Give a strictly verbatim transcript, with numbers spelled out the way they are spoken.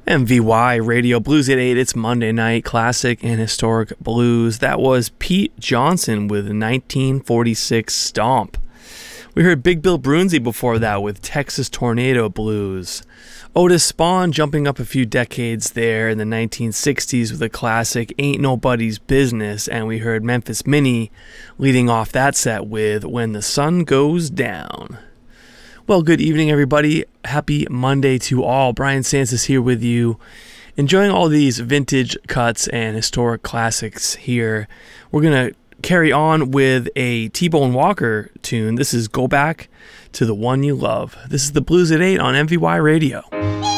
M V Y Radio Blues at eight. It's Monday night, classic and historic blues. That was Pete Johnson with nineteen forty-six Stomp. We heard Big Bill Broonzy before that with Texas Tornado Blues. Otis Spawn jumping up a few decades there in the nineteen sixties with a classic Ain't Nobody's Business, and we heard Memphis Minnie leading off that set with When the Sun Goes Down. Well, good evening, everybody. Happy Monday to all. Brian Sansis here with you, enjoying all these vintage cuts and historic classics here. We're going to carry on with a T-Bone Walker tune. This is Go Back to the One You Love. This is the Blues at eight on M V Y Radio.